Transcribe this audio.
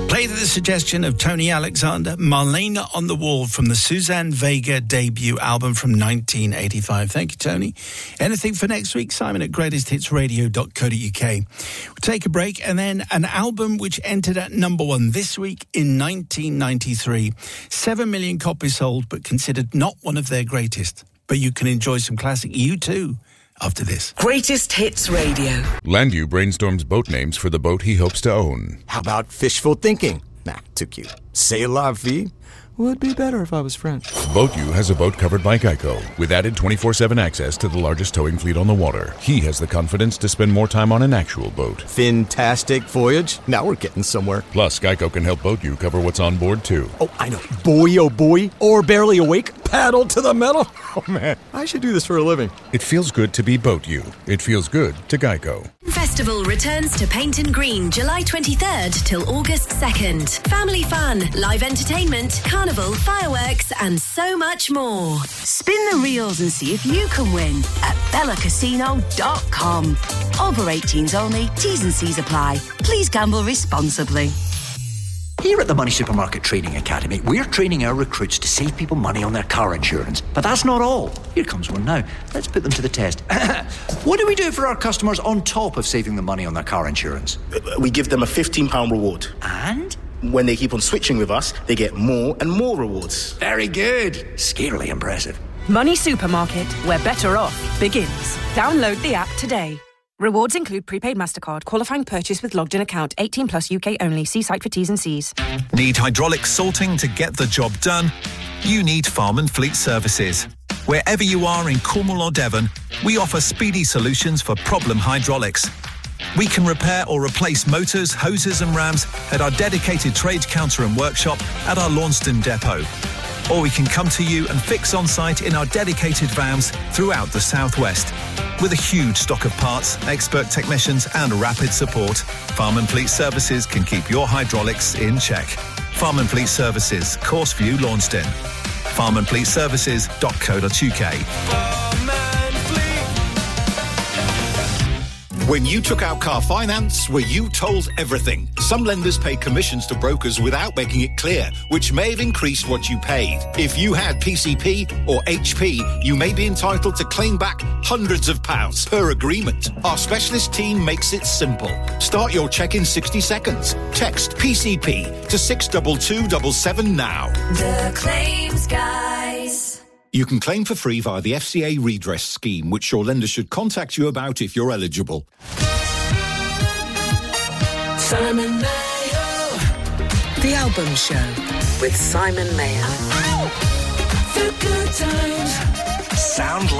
Played at the suggestion of Tony Alexander, Marlena on the Wall from the Suzanne Vega debut album from 1985. Thank you, Tony. Anything for next week? Simon at greatesthitsradio.co.uk. We'll take a break and then an album which entered at number 1 this week in 1993. 7 million copies sold, but considered not one of their greatest. But you can enjoy some classic U2 after this. Greatest Hits Radio. Landu brainstorms boat names for the boat he hopes to own. How about fishful thinking? Nah, too cute. C'est la vie. Would be better if I was French. BoatU has a boat covered by Geico, with added 24/7 access to the largest towing fleet on the water. He has the confidence to spend more time on an actual boat. Fantastic voyage. Now we're getting somewhere. Plus, Geico can help BoatU cover what's on board, too. Oh, I know. Boy, oh boy. Or barely awake. Paddle to the metal. Oh, man. I should do this for a living. It feels good to be BoatU. It feels good to Geico. Festival returns to Paynton Green July 23rd till August 2nd. Family fun, live entertainment, carnival, fireworks and so much more. Spin the reels and see if you can win at bellacasino.com. Over 18s only, T's and C's apply. Please gamble responsibly. Here at the Money Supermarket Training Academy, we're training our recruits to save people money on their car insurance. But that's not all. Here comes one now. Let's put them to the test. What do we do for our customers on top of saving them money on their car insurance? We give them a £15 reward. And? When they keep on switching with us, they get more and more rewards. Very good. Scarily impressive. Money Supermarket, where better off begins. Download the app today. Rewards include prepaid MasterCard, qualifying purchase with logged-in account, 18 plus UK only. See site for T's and C's. Need hydraulic salting to get the job done? You need Farm and Fleet Services. Wherever you are in Cornwall or Devon, we offer speedy solutions for problem hydraulics. We can repair or replace motors, hoses and rams at our dedicated trade counter and workshop at our Launceston depot. Or we can come to you and fix on site in our dedicated vans throughout the southwest. With a huge stock of parts, expert technicians and rapid support, Farm and Fleet Services can keep your hydraulics in check. Farm and Fleet Services, Courseview, Launceston. farmandfleetservices.co.uk. When you took out car finance, were you told everything? Some lenders pay commissions to brokers without making it clear, which may have increased what you paid. If you had PCP or HP, you may be entitled to claim back hundreds of pounds per agreement. Our specialist team makes it simple. Start your check in 60 seconds. Text PCP to 62277 now. The Claims Guys. You can claim for free via the FCA redress scheme, which your lender should contact you about if you're eligible. Simon Mayo. The Album Show with Simon Mayo. The good times. Sound